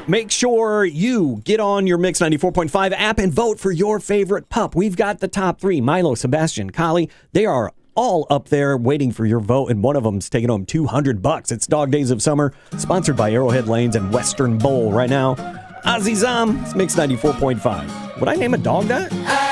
Make sure you get on your Mix 94.5 app and vote for your favorite pup. We've got the top 3, Milo, Sebastian, Collie. They are all up there waiting for your vote, and one of them's taking home $200. It's Dog Days of Summer, sponsored by Arrowhead Lanes and Western Bowl. Right now, Azizam, it's Mix 94.5. Would I name a dog that?